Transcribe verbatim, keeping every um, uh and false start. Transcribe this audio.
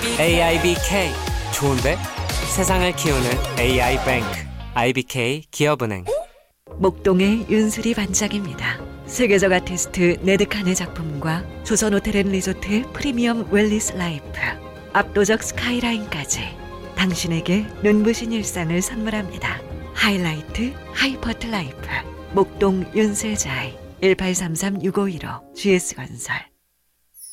에이아이비케이 좋은데? 세상을 키우는 에이아이뱅크 아이비케이 기업은행. 목동의 윤수리 반장입니다. 세계적 아티스트 네드칸의 작품과 조선호텔앤리조트 프리미엄 웰리스 라이프, 압도적 스카이라인까지 당신에게 눈부신 일상을 선물합니다. 하이라이트 하이퍼트 라이프 목동 윤세자이 일팔삼삼 육오일오 지에스건설.